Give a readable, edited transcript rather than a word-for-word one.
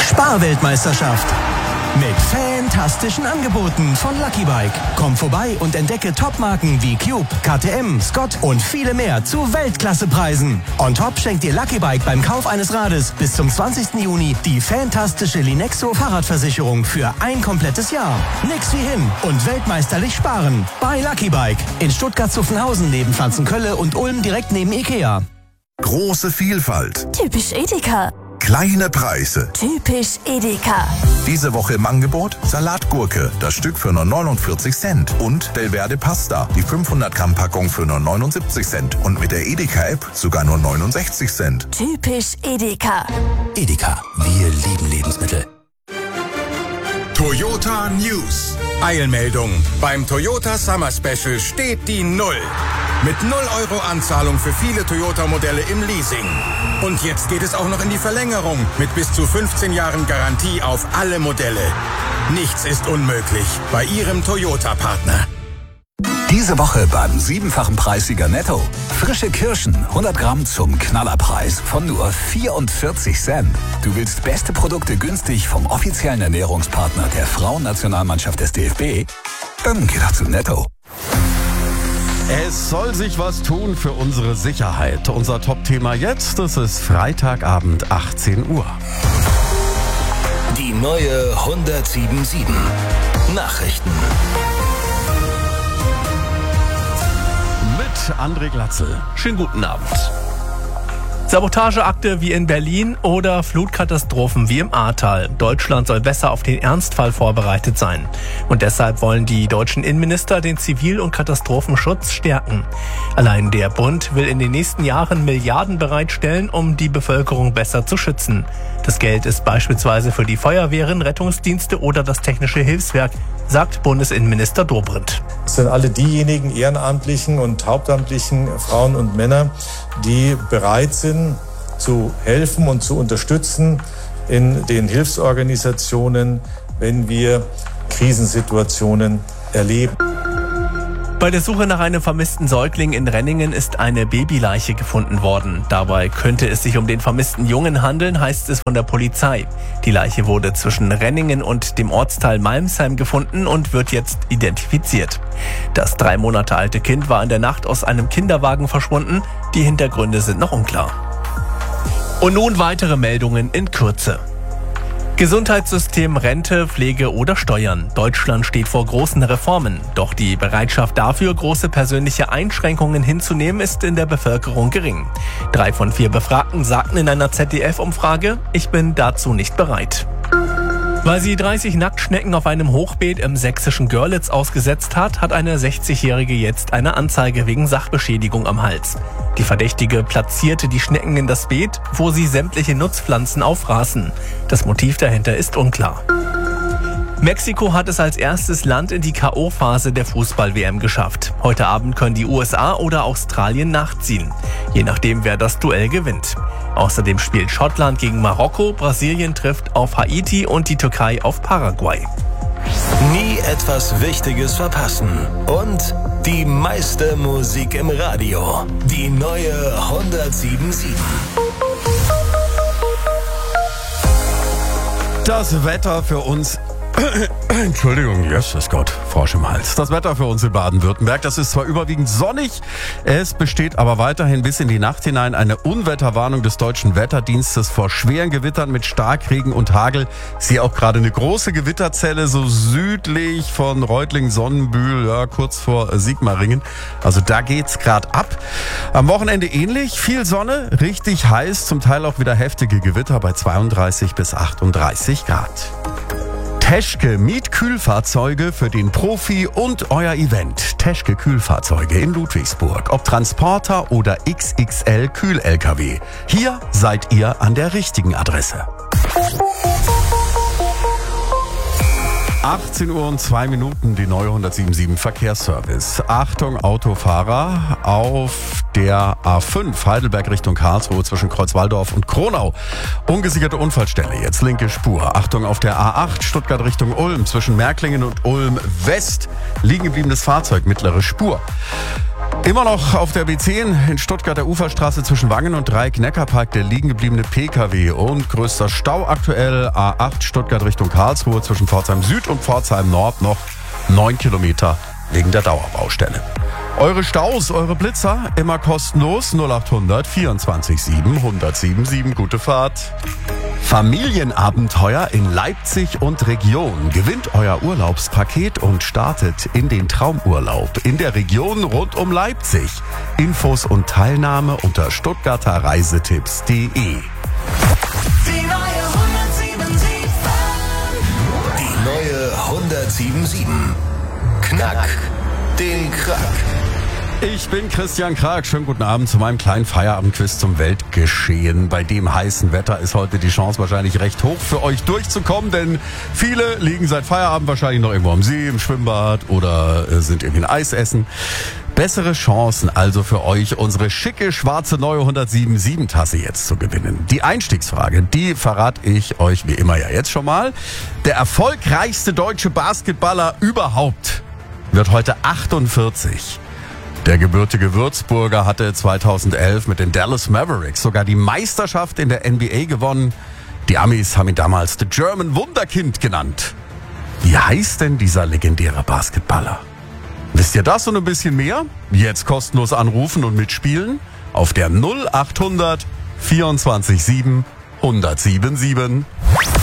Sparweltmeisterschaft. Mit fantastischen Angeboten von Lucky Bike. Komm vorbei und entdecke Topmarken wie Cube, KTM, Scott und viele mehr zu Weltklassepreisen. On top schenkt dir Lucky Bike beim Kauf eines Rades bis zum 20. Juni die fantastische Linexo Fahrradversicherung für ein komplettes Jahr. Nix wie hin und weltmeisterlich sparen. Bei Lucky Bike. In Stuttgart-Zuffenhausen neben Pflanzenkölle und Ulm direkt neben Ikea. Große Vielfalt. Typisch Edeka. Kleine Preise. Typisch Edeka. Diese Woche im Angebot Salatgurke, das Stück für nur 49 Cent. Und Delverde Pasta, die 500 Gramm Packung für nur 79 Cent. Und mit der Edeka-App sogar nur 69 Cent. Typisch Edeka. Edeka, wir lieben Lebensmittel. Toyota News. Eilmeldung. Beim Toyota Summer Special steht die 0. Mit 0 Euro Anzahlung für viele Toyota-Modelle im Leasing. Und jetzt geht es auch noch in die Verlängerung mit bis zu 15 Jahren Garantie auf alle Modelle. Nichts ist unmöglich bei Ihrem Toyota-Partner. Diese Woche beim 7-fachen Preissieger Netto. Frische Kirschen, 100 Gramm zum Knallerpreis von nur 44 Cent. Du willst beste Produkte günstig vom offiziellen Ernährungspartner der Frauennationalmannschaft des DFB? Dann geh doch zu Netto. Es soll sich was tun für unsere Sicherheit. Unser Top-Thema jetzt, das ist Freitagabend 18 Uhr. Die neue 107.7 Nachrichten. Mit André Glatzel. Schönen guten Abend. Sabotageakte wie in Berlin oder Flutkatastrophen wie im Ahrtal. Deutschland soll besser auf den Ernstfall vorbereitet sein. Und deshalb wollen die deutschen Innenminister den Zivil- und Katastrophenschutz stärken. Allein der Bund will in den nächsten Jahren Milliarden bereitstellen, um die Bevölkerung besser zu schützen. Das Geld ist beispielsweise für die Feuerwehren, Rettungsdienste oder das Technische Hilfswerk, sagt Bundesinnenminister Dobrindt. Es sind alle diejenigen ehrenamtlichen und hauptamtlichen Frauen und Männer, die bereit sind, zu helfen und zu unterstützen in den Hilfsorganisationen, wenn wir Krisensituationen erleben. Bei der Suche nach einem vermissten Säugling in Renningen ist eine Babyleiche gefunden worden. Dabei könnte es sich um den vermissten Jungen handeln, heißt es von der Polizei. Die Leiche wurde zwischen Renningen und dem Ortsteil Malmsheim gefunden und wird jetzt identifiziert. Das 3 Monate alte Kind war in der Nacht aus einem Kinderwagen verschwunden. Die Hintergründe sind noch unklar. Und nun weitere Meldungen in Kürze. Gesundheitssystem, Rente, Pflege oder Steuern. Deutschland steht vor großen Reformen. Doch die Bereitschaft dafür, große persönliche Einschränkungen hinzunehmen, ist in der Bevölkerung gering. 3 von 4 Befragten sagten in einer ZDF-Umfrage, ich bin dazu nicht bereit. Weil sie 30 Nacktschnecken auf einem Hochbeet im sächsischen Görlitz ausgesetzt hat, hat eine 60-Jährige jetzt eine Anzeige wegen Sachbeschädigung am Hals. Die Verdächtige platzierte die Schnecken in das Beet, wo sie sämtliche Nutzpflanzen auffraßen. Das Motiv dahinter ist unklar. Mexiko hat es als erstes Land in die K.O.-Phase der Fußball-WM geschafft. Heute Abend können die USA oder Australien nachziehen, je nachdem wer das Duell gewinnt. Außerdem spielt Schottland gegen Marokko, Brasilien trifft auf Haiti und die Türkei auf Paraguay. Nie etwas Wichtiges verpassen. Und die meiste Musik im Radio. Die neue 107.7. Das Wetter für uns... Entschuldigung, Jesus Gott, Frosch im Hals. Das Wetter für uns in Baden-Württemberg, das ist zwar überwiegend sonnig, es besteht aber weiterhin bis in die Nacht hinein eine Unwetterwarnung des Deutschen Wetterdienstes vor schweren Gewittern mit Starkregen und Hagel. Ich sehe auch gerade eine große Gewitterzelle so südlich von Reutlingen-Sonnenbühl, ja, kurz vor Sigmaringen. Also da geht's gerade ab. Am Wochenende ähnlich, viel Sonne, richtig heiß, zum Teil auch wieder heftige Gewitter bei 32 bis 38 Grad. Teschke Mietkühlfahrzeuge für den Profi und euer Event. Teschke Kühlfahrzeuge in Ludwigsburg. Ob Transporter oder XXL Kühl-LKW. Hier seid ihr an der richtigen Adresse. 18 Uhr und 2 Minuten, die neue 107.7 Verkehrsservice. Achtung Autofahrer, auf der A5 Heidelberg Richtung Karlsruhe zwischen Kreuzwaldorf und Kronau. Ungesicherte Unfallstelle, jetzt linke Spur. Achtung auf der A8 Stuttgart Richtung Ulm zwischen Märklingen und Ulm West. Liegen gebliebenes Fahrzeug, mittlere Spur. Immer noch auf der B10 in Stuttgart der Uferstraße zwischen Wangen und Dreieck-Neckarpark der liegen gebliebene PKW und größter Stau aktuell A8 Stuttgart Richtung Karlsruhe zwischen Pforzheim Süd und Pforzheim Nord noch 9 Kilometer wegen der Dauerbaustelle. Eure Staus, eure Blitzer, immer kostenlos 0800 24 7 1077. Gute Fahrt. Familienabenteuer in Leipzig und Region. Gewinnt euer Urlaubspaket und startet in den Traumurlaub in der Region rund um Leipzig. Infos und Teilnahme unter stuttgarterreisetipps.de. Die neue 107.7. Knack den Krack. Ich bin Christian Krag. Schönen guten Abend zu meinem kleinen Feierabendquiz zum Weltgeschehen. Bei dem heißen Wetter ist heute die Chance wahrscheinlich recht hoch, für euch durchzukommen, denn viele liegen seit Feierabend wahrscheinlich noch irgendwo am See, im Schwimmbad oder sind irgendwie ein Eis essen. Bessere Chancen also für euch, unsere schicke, schwarze neue 107.7 Tasse jetzt zu gewinnen. Die Einstiegsfrage, die verrate ich euch wie immer ja jetzt schon mal. Der erfolgreichste deutsche Basketballer überhaupt wird heute 48. Der gebürtige Würzburger hatte 2011 mit den Dallas Mavericks sogar die Meisterschaft in der NBA gewonnen. Die Amis haben ihn damals The German Wunderkind genannt. Wie heißt denn dieser legendäre Basketballer? Wisst ihr das und ein bisschen mehr? Jetzt kostenlos anrufen und mitspielen auf der 0800 24 7 1077.